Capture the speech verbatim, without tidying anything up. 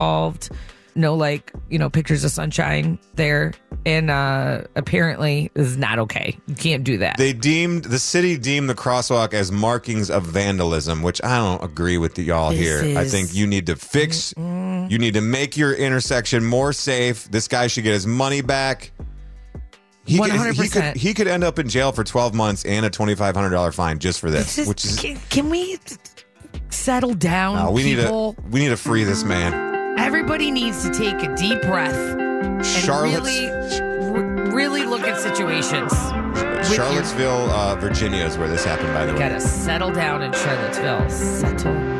involved. No, like, you know, pictures of sunshine there. And uh, apparently this is not okay. You can't do that. They deemed, the city deemed the crosswalk as markings of vandalism, which I don't agree with y'all This here. is- I think you need to fix, you need to make your intersection more safe. This guy should get his money back. He one could, hundred he percent. could he could end up in jail for twelve months and a twenty-five hundred dollars fine just for this, This is- which is can, can we settle down, no, we people? need to we need to free this man. Everybody needs to take a deep breath and Charlotte's- really, r- really look at situations. with your- Charlottesville, uh, Virginia is where this happened, by the way. Gotta settle down in Charlottesville. Settle